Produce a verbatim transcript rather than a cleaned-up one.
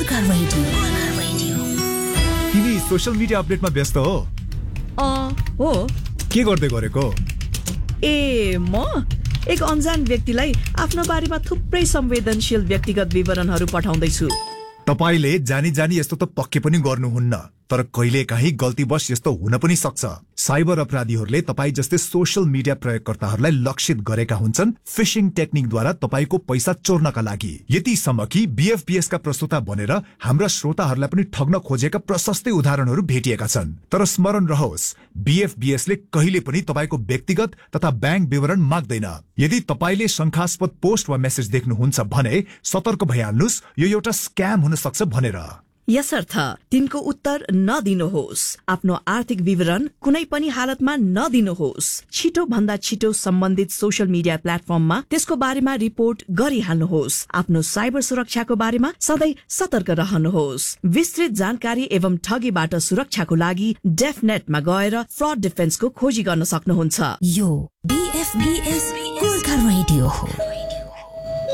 Gorkha radio. तिमी social media अपडेटमा व्यस्त हो? अ हो। के गर्दै गरेको? ए म एक अनजान व्यक्तिलाई आफ्नो बारेमा थुप्रै संवेदनशील व्यक्तिगत विवरणहरू पठाउँदैछु। तपाईले जानी जानी यस्तो त पक्कै पनि गर्नुहुन्न, तर कहिलेकाहीँ गल्तीवश यस्तो हुन पनि सक्छ। साइबर अपराधीहरूले तपाई जस्तै सोशल मिडिया प्रयोगकर्ताहरूलाई लक्षित गरेका हुन्छन् फिशिङ टेक्निकद्वारा तपाईको पैसा चोर्नका लागि। यतिसम्म कि बीएफपीएस का प्रस्तोता बनेर हाम्रा श्रोताहरूलाई पनि ठग्न खोजेका प्रशस्तै उदाहरणहरू भेटिएका छन्। तर स्मरण रहोस्, बीएफपीएस ले कहिले पनि तपाईको व्यक्तिगत तथा ब्याङ्क विवरण माग्दैन। यदि तपाईले शंकास्पद पोस्ट वा मेसेज देख्नुहुन्छ भने सतर्क भइहाल्नुस्, यो एउटा स्क्याम हुन सक्छ भनेर। यसर्थ तिनको उत्तर नदिनुहोस्। आफ्नो आर्थिक विवरण कुनै पनि हालतमा नदिनुहोस्। छिटो भन्दा छिटो सम्बन्धित सोशल मिडिया प्लेटफर्ममा त्यसको बारेमा रिपोर्ट गरिहाल्नुहोस्। आफ्नो साइबर सुरक्षाको बारेमा सधैँ सतर्क रहनुहोस्। विस्तृत जानकारी एवं ठगीबाट सुरक्षाको लागि डेफनेटमा गएर फ्रड डिफेन्सको खोजी गर्न सक्नुहुन्छ। यो बीएफबीएस गोर्खा रेडियो हो।